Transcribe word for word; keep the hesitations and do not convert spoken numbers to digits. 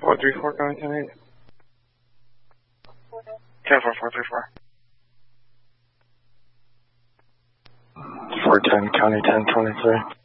four three four, County ten eight. ten four, four three four. four ten, County ten twenty-three.